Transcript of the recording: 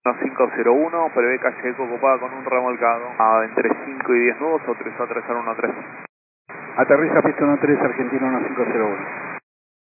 1501, prevé calle Eco ocupada con un remolcado a entre 5 y 10 nudos, autorizado a aterrizar 13. Aterriza pista 13, Argentina 1501.